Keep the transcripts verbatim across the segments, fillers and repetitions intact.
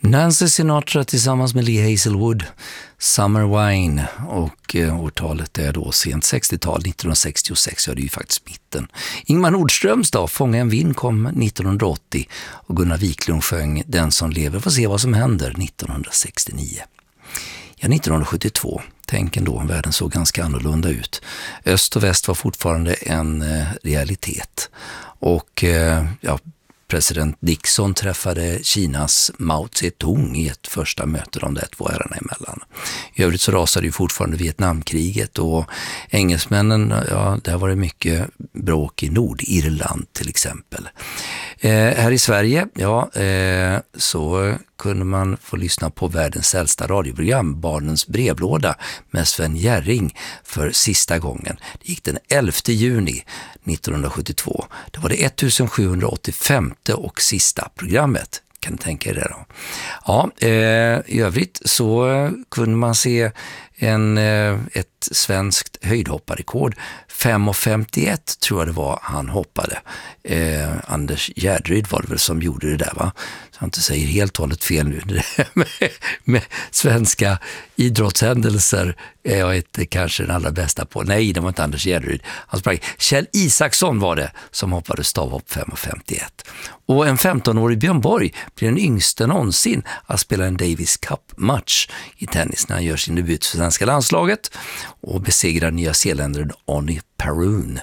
Nancy Sinatra tillsammans med Lee Hazelwood, Summer Wine, och eh, årtalet är då sent sextiotal, nittonhundrasextiosex, ja det är ju faktiskt mitten. Ingmar Nordströms då, Fånga en vind, kom nittonhundraåttio och Gunnar Wiklund sjöng Den som lever får se vad som händer nittonhundrasextionio. Ja, nittonhundrasjuttiotvå, tänk ändå, världen såg ganska annorlunda ut. Öst och väst var fortfarande en eh, realitet och eh, ja, president Nixon träffade Kinas Mao Zedong i ett första möte de där två herrarna emellan. I övrigt så rasade ju fortfarande Vietnamkriget och engelsmännen, ja, där var det mycket bråk i Nordirland till exempel. Eh, här i Sverige, ja, eh, så kunde man få lyssna på världens äldsta radioprogram, Barnens brevlåda med Sven Jerring för sista gången. Det gick den elfte juni nittonhundrasjuttiotvå. Det var det sjuttonhundraåttiofem och sista programmet. Kan ni tänka er det då? Ja, eh, i övrigt så kunde man se en, eh, ett svenskt höjdhopparrekord. fem femtioett tror jag det var han hoppade. Eh, Anders Gärdryd var det väl som gjorde det där, va? Så jag inte säger helt och hållet fel nu. med, med svenska idrottshändelser är jag inte kanske den allra bästa på. Nej, det var inte Anders Gärdryd. Han sprang. Kjell Isaksson var det som hoppade stavhopp fem femtioett. Och en femtonårig Björn Borg blir den yngste någonsin att spela en Davis Cup-match i tennis när han gör sin debut för svenska landslaget och besegrar nya zeeländaren Oni Perun.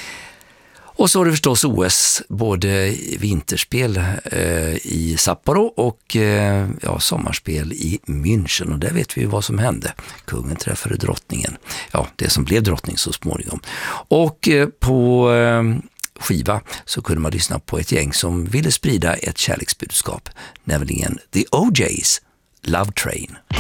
Och så är det förstås O S, både vinterspel eh, i Sapporo och eh, ja, sommarspel i München. Och där vet vi ju vad som hände. Kungen träffade drottningen. Ja, det som blev drottning så småningom. Och eh, på eh, skiva så kunde man lyssna på ett gäng som ville sprida ett kärleksbudskap, nämligen The O J's Love Train.